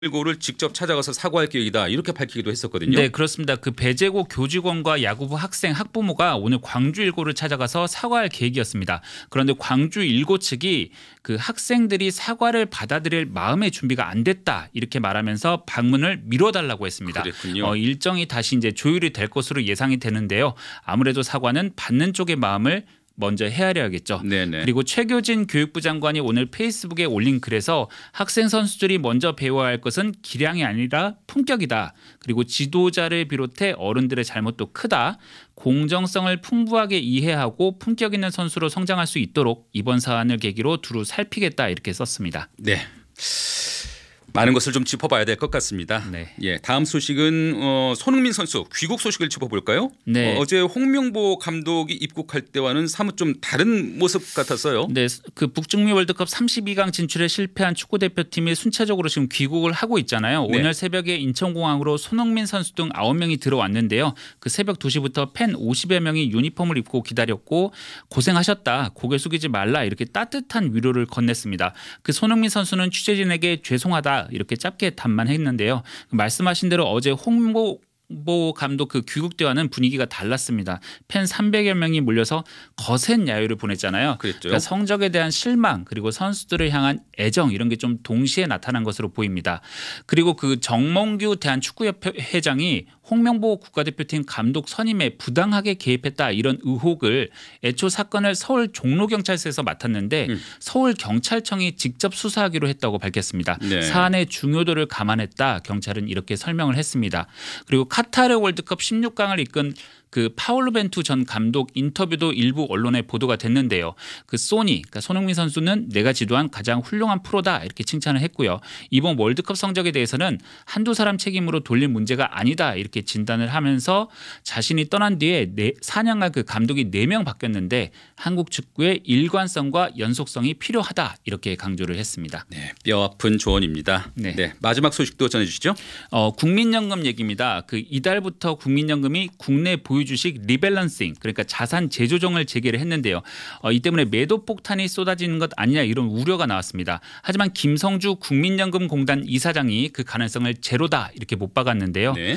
119를 직접 찾아가서 사과할 계획이다 이렇게 밝히기도 했었거든요. 네, 그렇습니다. 그 배재고 교직원과 야구부 학생 학부모가 오늘 광주 1고를 찾아가서 사과할 계획이었습니다. 그런데 광주 1고 측이 그 학생들이 사과를 받아들일 마음의 준비가 안 됐다 이렇게 말하면서 방문을 미뤄달라고 했습니다. 그랬군요. 일정이 다시 이제 조율이 될 것으로 예상이 되는데요. 아무래도 사과는 받는 쪽의 마음을 먼저 헤아려야겠죠. 네네. 그리고 최교진 교육부 장관이 오늘 페이스북에 올린 글에서 학생 선수들이 먼저 배워야 할 것은 기량이 아니라 품격이다. 그리고 지도자를 비롯해 어른들의 잘못도 크다. 공정성을 풍부하게 이해하고 품격 있는 선수로 성장할 수 있도록 이번 사안을 계기로 두루 살피겠다 이렇게 썼습니다. 네. 많은 것을 좀 짚어봐야 될 것 같습니다. 네. 예, 다음 소식은 손흥민 선수 귀국 소식을 짚어볼까요? 네. 어제 홍명보 감독이 입국할 때와는 사뭇 좀 다른 모습 같았어요. 네, 그 북중미 월드컵 32강 진출에 실패한 축구 대표팀이 순차적으로 지금 귀국을 하고 있잖아요. 네. 오늘 새벽에 인천공항으로 손흥민 선수 등 9명이 들어왔는데요. 그 새벽 2시부터 팬 50여 명이 유니폼을 입고 기다렸고 고생하셨다, 고개 숙이지 말라 이렇게 따뜻한 위로를 건넸습니다. 그 손흥민 선수는 취재진에게 죄송하다 이렇게 짧게 답만했는데요. 말씀하신 대로 어제 홍보 감독 그 귀국 때와는 분위기가 달랐습니다. 팬 300여 명이 몰려서 거센 야유를 보냈잖아요. 그랬죠. 그러니까 성적에 대한 실망 그리고 선수들을 향한 애정 이런 게 좀 동시에 나타난 것으로 보입니다. 그리고 그 정몽규 대한축구협회 회장이 홍명보 국가대표팀 감독 선임에 부당하게 개입했다 이런 의혹을 애초 사건을 서울 종로경찰서에서 맡았는데 서울경찰청이 직접 수사하기로 했다고 밝혔습니다. 네. 사안의 중요도를 감안했다 경찰은 이렇게 설명을 했습니다. 그리고 카타르 월드컵 16강을 이끈 그 파울루 벤투 전 감독 인터뷰도 일부 언론에 보도가 됐는데요. 그 소니, 그러니까 손흥민 선수는 내가 지도한 가장 훌륭한 프로다 이렇게 칭찬을 했고요. 이번 월드컵 성적에 대해서는 한두 사람 책임으로 돌릴 문제가 아니다 이렇게 진단을 하면서 자신이 떠난 뒤에 4년간 그 감독이 4명 바뀌었는데 한국 축구의 일관성과 연속성이 필요하다 이렇게 강조를 했습니다. 네, 뼈아픈 조언입니다. 네. 네, 마지막 소식도 전해주시죠. 국민연금 얘기입니다. 그 이달부터 국민연금이 국내 보유주식 리밸런싱 그러니까 자산 재조정을 재개를 했는데요. 이 때문에 매도 폭탄이 쏟아지는 것 아니냐 이런 우려가 나왔습니다. 하지만 김성주 국민연금공단 이사장이 그 가능성을 제로다 이렇게 못 박았는데요. 네.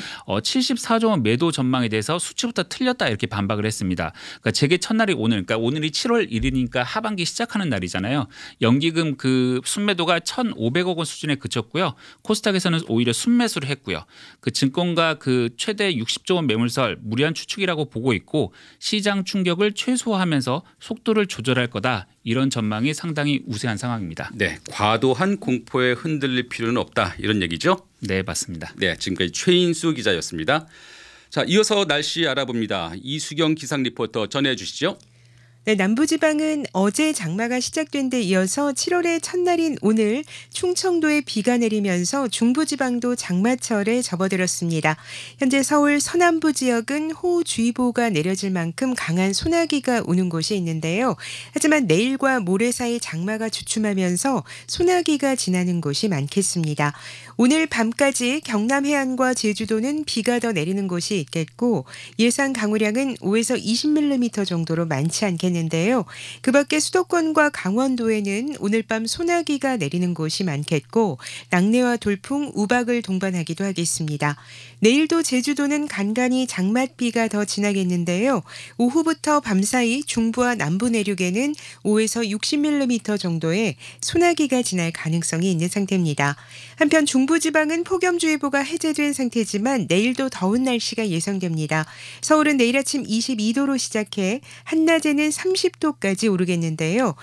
74조 원 매도 전망에 대해서 수치부터 틀렸다 이렇게 반박을 했습니다. 그러니까 재개 첫날이 오늘이니까 오늘이 7월 1일이니까 하반기 시작하는 날이잖아요. 연기금 그 순매도가 1,500억 원 수준에 그쳤고요. 코스닥에서는 오히려 순매수를 했고요. 그 증권가 그 최대 60조 원 매물설 무리한 추측이라고 보고 있고 시장 충격을 최소화하면서 속도를 조절할 거다. 이런 전망이 상당히 우세한 상황입니다. 네, 과도한 공포에 흔들릴 필요는 없다 이런 얘기죠. 네, 맞습니다. 네, 지금까지 최인수 기자였습니다. 자, 이어서 날씨 알아봅니다. 이수경 기상 리포터 전해 주시죠. 네, 남부지방은 어제 장마가 시작된 데 이어서 7월의 첫날인 오늘 충청도에 비가 내리면서 중부지방도 장마철에 접어들었습니다. 현재 서울 서남부 지역은 호우주의보가 내려질 만큼 강한 소나기가 오는 곳이 있는데요. 하지만 내일과 모레 사이 장마가 주춤하면서 소나기가 지나는 곳이 많겠습니다. 오늘 밤까지 경남 해안과 제주도는 비가 더 내리는 곳이 있겠고 예상 강우량은 5에서 20mm 정도로 많지 않겠는데요. 그 밖에 수도권과 강원도에는 오늘 밤 소나기가 내리는 곳이 많겠고 낙뢰와 돌풍, 우박을 동반하기도 하겠습니다. 내일도 제주도는 간간히 장맛비가 더 지나겠는데요. 오후부터 밤사이 중부와 남부 내륙에는 5에서 60mm 정도의 소나기가 지날 가능성이 있는 상태입니다. 한편 중부지방은 폭염주의보가 해제된 상태지만 내일도 더운 날씨가 예상됩니다. 서울은 내일 아침 22도로 시작해 한낮에는 30도까지 오르겠는데요.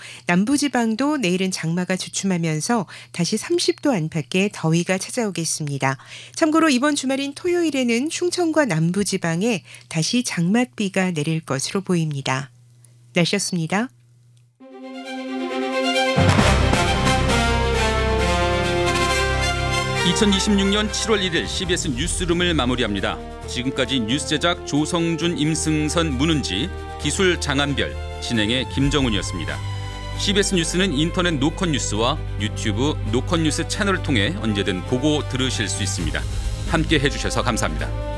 남부지방도 내일은 장마가 주춤하면서 다시 30도 안팎의 더위가 찾아오겠습니다. 참고로 이번 주말인 토요일에는 충청과 남부지방에 다시 장맛비가 내릴 것으로 보입니다. 날씨였습니다. (2026년 7월 1일) CBS 뉴스룸을 마무리합니다. 지금까지 뉴스 제작 조성준, 임승선, 문은지, 기술 장한별, 진행의 김정훈이었습니다. CBS 뉴스는 인터넷 노컷 뉴스와 유튜브 노컷 뉴스 채널을 통해 언제든 보고 들으실 수 있습니다. 함께 해주셔서 감사합니다.